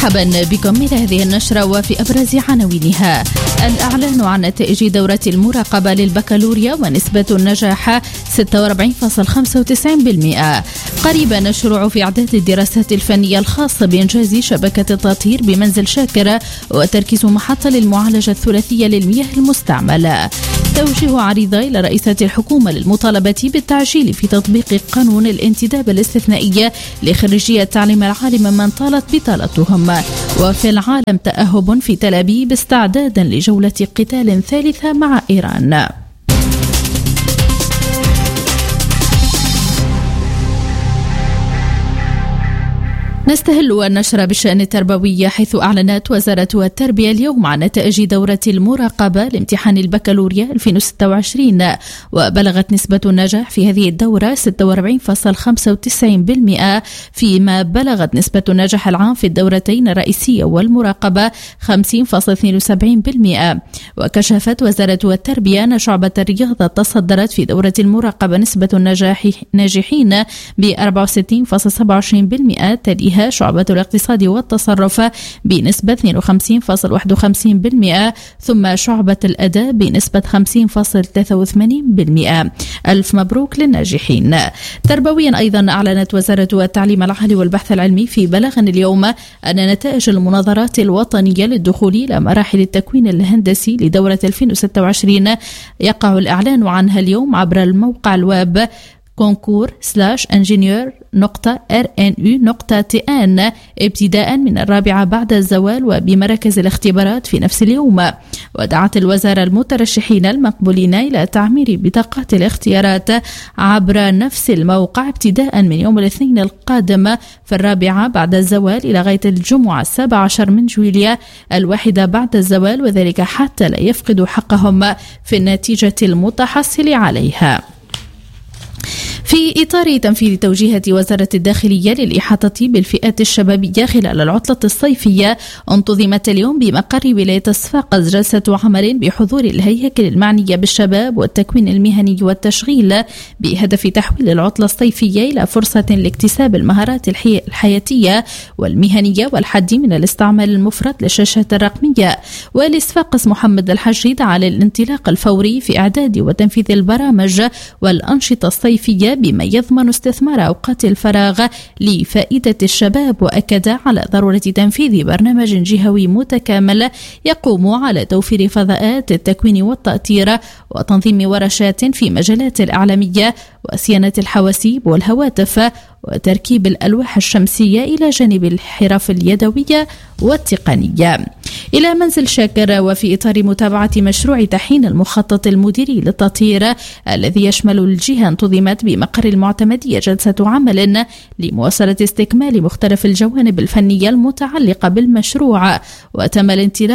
مرحبا بكم إلى هذه النشرة وفي أبرز عناوينها: الإعلان عن نتائج دورة المراقبة للبكالوريا ونسبة النجاح 46.95%. قريبا الشروع في إعداد الدراسات الفنية الخاصة بإنجاز شبكة التطهير بمنزل شاكر وتركيز محطة للمعالجة الثلاثية للمياه المستعملة. توجيه عريضة إلى رئيسة الحكومة للمطالبة بالتعجيل في تطبيق قانون الانتداب الاستثنائي لخريجي التعليم العالي من طالت بطالتهم. وفي العالم تأهب في تل أبيب استعدادا لجولة قتال ثالثة مع إيران. نستهل النشرة بالشأن التربوي، حيث أعلنت وزارة التربية اليوم عن نتائج دورة المراقبة لامتحان البكالوريا 2026، وبلغت نسبة النجاح في هذه الدورة 46.95%، فيما بلغت نسبة النجاح العام في الدورتين الرئيسية والمراقبة 50.72%. وكشفت وزارة التربية أن شعبة الرياضة تصدرت في دورة المراقبة نسبة الناجحين ب 64.27%، تليها شعبة الاقتصاد والتصرف بنسبة 52.51%، ثم شعبة الأداء بنسبة 50.83%. ألف مبروك للناجحين. تربويا أيضا أعلنت وزارة التعليم العالي والبحث العلمي في بلاغ اليوم أن نتائج المناظرات الوطنية للدخول إلى مراحل التكوين الهندسي لدورة 2026 يقع الإعلان عنها اليوم عبر الموقع الويب concours/ingenieur.rnu.tn ابتداء من 4 بعد الزوال وبمراكز الاختبارات في نفس اليوم. ودعت الوزارة المترشحين المقبولين إلى تعمير بطاقات الاختيارات عبر نفس الموقع ابتداء من يوم الاثنين القادم في 4 بعد الزوال إلى غاية الجمعة 17 من جويلية 1 بعد الزوال، وذلك حتى لا يفقدوا حقهم في النتيجة المتحصل عليها. في إطار تنفيذ توجيهات وزارة الداخلية للإحاطة بالفئات الشبابية خلال العطلة الصيفية، انتظمت اليوم بمقر ولاية صفاقس جلسة عمل بحضور الهياكل المعنية بالشباب والتكوين المهني والتشغيل، بهدف تحويل العطلة الصيفية إلى فرصة لاكتساب المهارات الحياتية والمهنية والحد من الاستعمال المفرط للشاشات الرقمية. ولصفاقس محمد الحجي دعا للانطلاق الفوري في إعداد وتنفيذ البرامج والأنشطة الصيفية بما يضمن استثمار أوقات الفراغ لفائدة الشباب، وأكد على ضرورة تنفيذ برنامج جهوي متكامل يقوم على توفير فضاءات التكوين والتأطير وتنظيم ورشات في مجالات الإعلامية وصيانة الحواسيب والهواتف وتركيب الألواح الشمسية إلى جانب الحرف اليدوية والتقنية. إلى منزل شاكر، وفي إطار متابعة مشروع تحيين المخطط المديري للتطهير الذي يشمل الجهة، انتظمت بمقر المعتمدية جلسة عمل لمواصلة استكمال مختلف الجوانب الفنية المتعلقة بالمشروع، وتم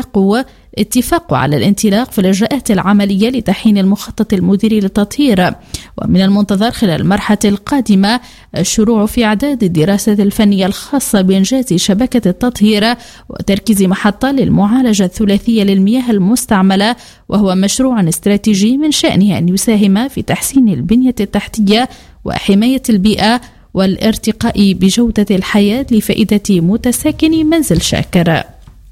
اتفاق على الانطلاق في الإجراءات العملية لتحيين المخطط المديري للتطهير. ومن المنتظر خلال المرحلة القادمة الشروع في إعداد الدراسات الفنية الخاصة بإنجاز شبكة التطهير وتركيز محطة للمعالجة الثلاثية للمياه المستعملة، وهو مشروع استراتيجي من شأنه أن يساهم في تحسين البنية التحتية وحماية البيئة والارتقاء بجودة الحياة لفائدة متساكني منزل شاكر.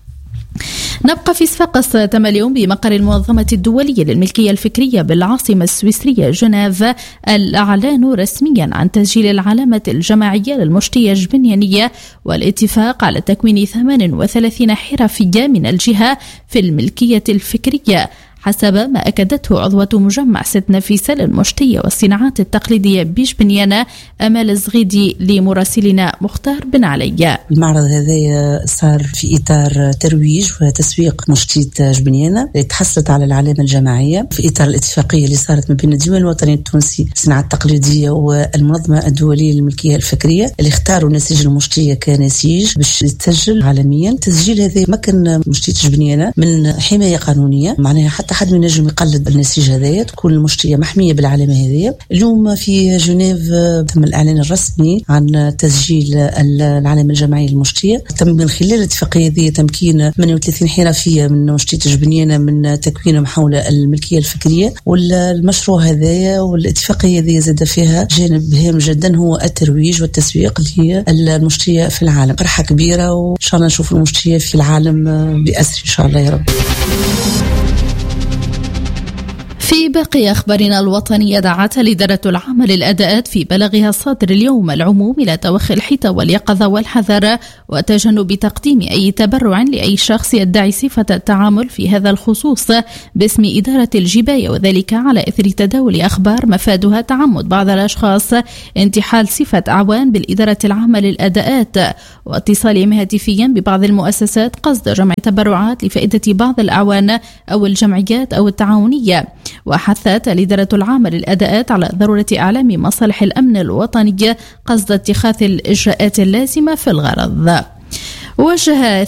نبقى في صفاقس. تم اليوم بمقر المنظمة الدولية للملكية الفكرية بالعاصمة السويسرية جنيف الإعلان رسميا عن تسجيل العلامة الجماعية للمشتية البنيانية والاتفاق على تكوين 38 حرفية من الجهة في الملكية الفكرية، حسب ما أكدته عضوة مجمع ست نفيسة للمشتية والصناعات التقليدية بجبنيانة أمال الزغيدي لمراسلنا مختار بن علي. المعرض هذا صار في إطار ترويج وتسويق مشتية جبنيانة اللي تحصلت على العلامة الجماعية في إطار الاتفاقية اللي صارت ما بين الديوان الوطني التونسي للصناعات التقليدية والمنظمة الدولية للملكية الفكرية، اللي اختاروا نسيج المشتية كنسيج باش يتسجل عالميا. التسجيل هذا مكن مشتية جبنيانة من حماية قانونية، معناها حتى حتى حد من نجم يقلد النسيج هذايا، تكون المشتية محمية بالعلامة هذه. اليوم في جنيف تم الإعلان الرسمي عن تسجيل العلامة الجماعية المشتية. تم من خلال الاتفاقية هذه تمكين 38 حرفية من مشتية جبنينة من تكوينهم حول الملكية الفكرية. والمشروع هذايا والاتفاقية هذه زاد فيها جانب هام جدا هو الترويج والتسويق للمشتية في العالم. فرحة كبيرة وإن شاء الله نشوف المشتية في العالم بأسر إن شاء الله يا رب. في باقي أخبارنا الوطنية، دعت الإدارة العامة للأداءات في بلاغها الصادر اليوم العموم إلى توخي الحيطة واليقظة والحذر وتجنب تقديم أي تبرع لأي شخص يدعي صفة التعامل في هذا الخصوص باسم إدارة الجباية، وذلك على إثر تداول أخبار مفادها تعمد بعض الأشخاص انتحال صفة أعوان بالإدارة العامة للأداءات واتصالهم هاتفيا ببعض المؤسسات قصد جمع تبرعات لفائدة بعض الأعوان أو الجمعيات أو التعاونية. وحثت الإدارة العامة للأداءات على ضرورة إعلام مصالح الأمن الوطني قصد اتخاذ الإجراءات اللازمة في الغرض. وجه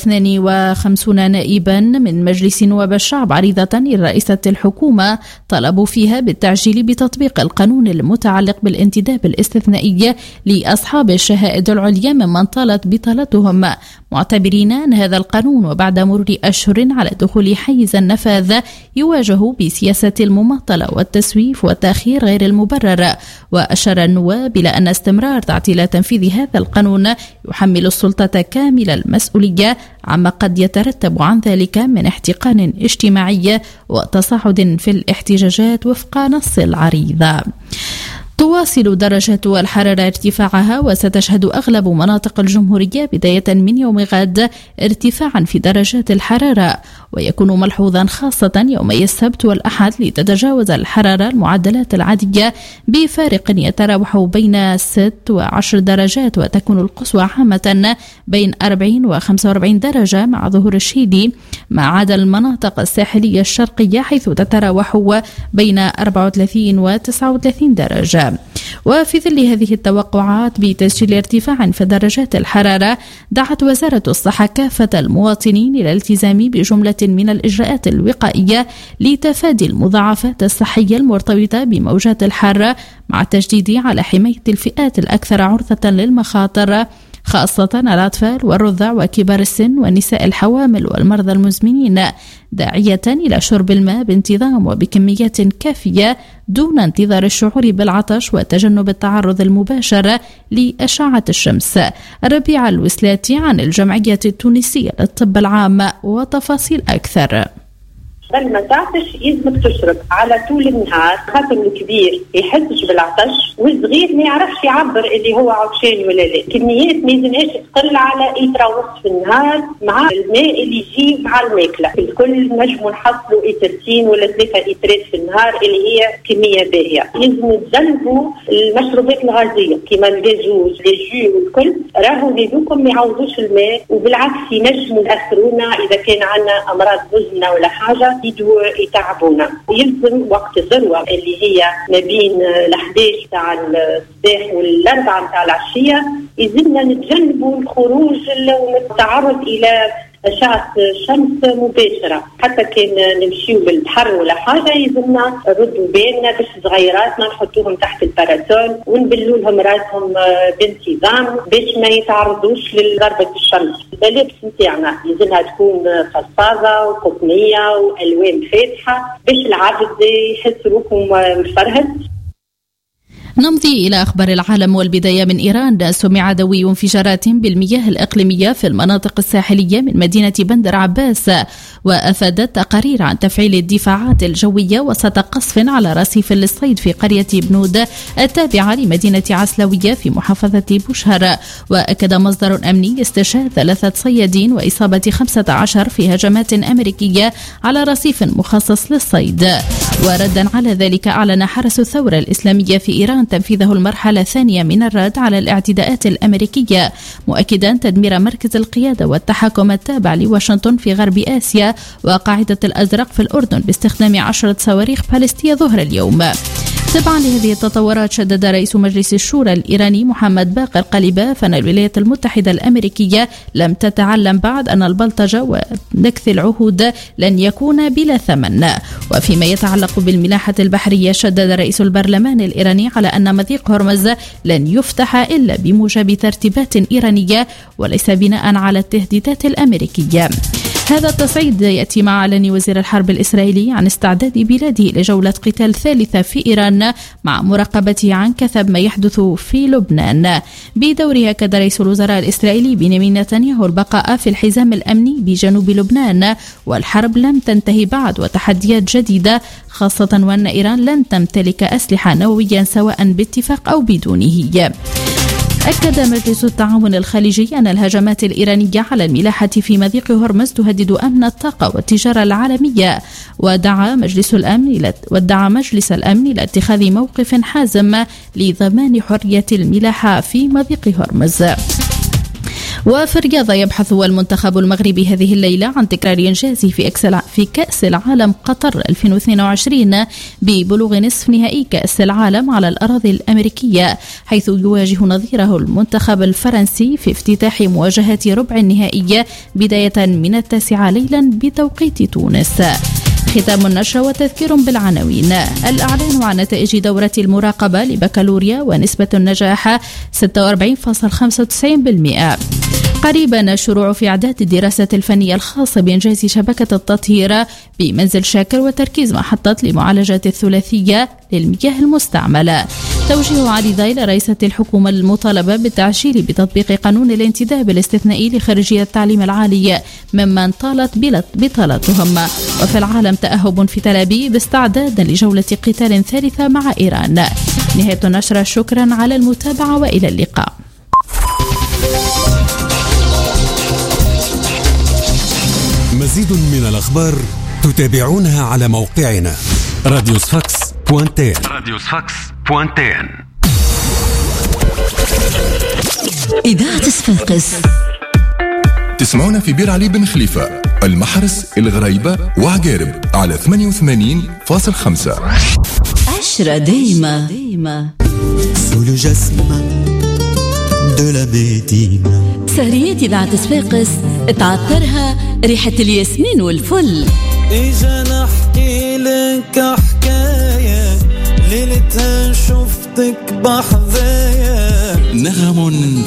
52 نائبا من مجلس نواب الشعب عريضة إلى رئيسة الحكومة طلبوا فيها بالتعجيل بتطبيق القانون المتعلق بالانتداب الاستثنائي لأصحاب الشهائد العليا ممن طالت بطالتهم، معتبرين أن هذا القانون وبعد مرور أشهر على دخول حيز النفاذ يواجه بسياسة المماطلة والتسويف والتأخير غير المبرر. وأشار النواب إلى أن استمرار تعطيل تنفيذ هذا القانون يحمل السلطة كامل المسؤولية عما قد يترتب عن ذلك من احتقان اجتماعي وتصاعد في الاحتجاجات وفق نص العريضة. تواصل درجات الحرارة ارتفاعها، وستشهد أغلب مناطق الجمهورية بداية من يوم غد ارتفاعا في درجات الحرارة، ويكون ملحوظا خاصة يومي السبت والأحد لتتجاوز الحرارة المعدلات العادية بفارق يتراوح بين 6 و10 درجات، وتكون القصوى عامة بين 40 و 45 درجة مع ظهور الشيدي، ما عدا المناطق الساحلية الشرقية حيث تتراوح بين 34 و 39 درجة. وفي ظل هذه التوقعات بتسجيل ارتفاع في درجات الحرارة، دعت وزارة الصحة كافة المواطنين إلى الالتزام بجملة من الإجراءات الوقائية لتفادي المضاعفات الصحية المرتبطة بموجات الحرارة، مع التشديد على حماية الفئات الأكثر عرضة للمخاطر خاصة الأطفال والرضع وكبار السن والنساء الحوامل والمرضى المزمنين، داعية إلى شرب الماء بانتظام وبكميات كافية دون انتظار الشعور بالعطش وتجنب التعرض المباشر لأشعة الشمس. ربيع الوسلاتي عن الجمعية التونسية للطب العام وتفاصيل أكثر. بل ما تعطش يلزمك تشرب على طول النهار، خاطر الكبير يحسش بالعطش والصغير ما يعرفش يعبر اللي هو عطشان ولا لا. كميات ما يلزمهاش تقل على إيترا ونص في النهار مع الماء اللي يجي مع الماكله. الكل نجموا نحصلوا إيترتين ولا 3 إيترات في النهار اللي هي كميه باهيه. يلزم تجنبوا المشروبات الغازيه كما الجازوز الجو والكل، راهو هذوكم ما يعوضوش الماء، وبالعكس ينجموا ياثرونا اذا كان عندنا امراض مزمنه ولا حاجه يتعبونا. يلزم وقت الذروه اللي هي ما بين 11 تاع الصباح وال4 تاع العشيه يلزمنا نتجنبوا الخروج والتعرض الى أشعة الشمس مباشرة. حتى كان نمشيو بالبحر ولا حاجة يلزمنا نردوا بالنا باش صغيراتنا نحطوهم تحت الباراسول ونبلوا لهم راسهم بانتظام باش ما يتعرضوش لضربة الشمس. الملابس نتاعنا يلزمها تكون فضفاضة وقطنية وألوان فاتحة باش العبد يحس روحه مفرهد. نمضي إلى أخبار العالم والبداية من إيران. سمع دوي انفجارات بالمياه الإقليمية في المناطق الساحلية من مدينة بندر عباس، وأفادت تقارير عن تفعيل الدفاعات الجوية وسط قصف على رصيف للصيد في قرية بنود التابعة لمدينة عسلوية في محافظة بوشهر. وأكد مصدر أمني استشهاد 3 صيادين وإصابة 15 في هجمات أمريكية على رصيف مخصص للصيد. وردا على ذلك أعلن حرس الثورة الإسلامية في إيران تنفيذه المرحلة الثانية من الرد على الاعتداءات الأمريكية، مؤكدا تدمير مركز القيادة والتحكم التابع لواشنطن في غرب آسيا وقاعدة الأزرق في الأردن باستخدام 10 صواريخ باليستية ظهر اليوم. تبعا لهذه التطورات، شدد رئيس مجلس الشورى الإيراني محمد باقر قليباف أن الولايات المتحدة الأمريكية لم تتعلم بعد أن البلطجة ونكث العهود لن يكون بلا ثمن. وفيما يتعلق بالملاحة البحرية، شدد رئيس البرلمان الإيراني على أن مضيق هرمز لن يفتح إلا بموجب ترتيبات إيرانية وليس بناء على التهديدات الأمريكية. هذا التصعيد يأتي مع إعلان وزير الحرب الإسرائيلي عن استعداد بلاده لجولة قتال ثالثة في إيران مع مراقبته عن كثب ما يحدث في لبنان. بدورها أكد رئيس الوزراء الإسرائيلي بنيامين نتنياهو البقاء في الحزام الأمني بجنوب لبنان، والحرب لم تنتهي بعد وتحديات جديدة، خاصة وأن إيران لن تمتلك أسلحة نووية سواء باتفاق أو بدونه. أكد مجلس التعاون الخليجي أن الهجمات الإيرانية على الملاحة في مضيق هرمز تهدد أمن الطاقة والتجارة العالمية، ودعا مجلس الأمن إلى اتخاذ موقف حازم لضمان حرية الملاحة في مضيق هرمز. وفي الرياضة، يبحث المنتخب المغربي هذه الليلة عن تكرار إنجازه في كأس العالم قطر 2022 ببلوغ نصف نهائي كأس العالم على الأراضي الأمريكية، حيث يواجه نظيره المنتخب الفرنسي في افتتاح مواجهة ربع النهائي بداية من 9 ليلا بتوقيت تونس. ختام النشرة وتذكير بالعناوين. الإعلان عن نتائج دورة المراقبة لبكالوريا ونسبة النجاح 46.95%. قريبا الشروع في إعداد الدراسة الفنية الخاصة بإنجاز شبكة التطهير بمنزل شاكر وتركيز محطة لمعالجة الثلاثية للمياه المستعملة. توجيه علي ضايل رئيسة الحكومة المطالبة بالتعجيل بتطبيق قانون الانتداب الاستثنائي لخريجي التعليم العالي ممن طالت بطالتهم. وفي العالم، تأهب في تل أبيب استعدادا لجولة قتال ثالثة مع إيران. نهاية النشرة، شكرا على المتابعة وإلى اللقاء. مزيد من الأخبار تتابعونها على موقعنا radiosfax.tn. إذاعة صفاقس تسمعونا في بير علي بن خليفة، المحرس، الغريبة وعقارب على 88.5. عشرة دايما. Sous le jasmin de la Médine. سهريات إذاعة صفاقس تعطرها ريحة الياسمين والفل. إجا نحكي لك حكاية ليلتها شفتك بحذايا، نغم